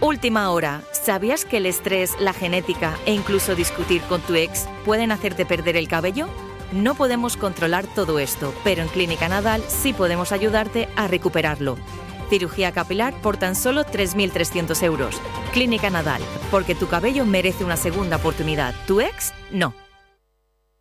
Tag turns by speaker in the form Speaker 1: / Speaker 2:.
Speaker 1: Última hora. ¿Sabías que el estrés, la genética e incluso discutir con tu ex pueden hacerte perder el cabello? No podemos controlar todo esto, pero en Clínica Nadal sí podemos ayudarte a recuperarlo. Cirugía capilar por tan solo 3.300 euros. Clínica Nadal, porque tu cabello merece una segunda oportunidad. Tu ex, no.